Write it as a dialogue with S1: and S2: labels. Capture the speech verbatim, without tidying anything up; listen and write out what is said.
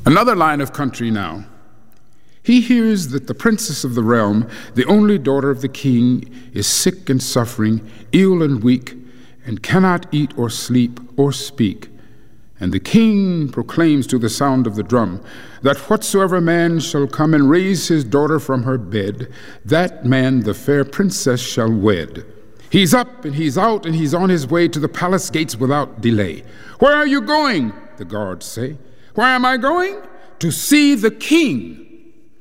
S1: Another line of country now. He hears that the princess of the realm, the only daughter of the king, is sick and suffering, ill and weak, and cannot eat or sleep or speak. And the king proclaims to the sound of the drum that whatsoever man shall come and raise his daughter from her bed, that man the fair princess shall wed. He's up and he's out and he's on his way to the palace gates without delay. Where are you going? The guards say. Where am I going? To see the king.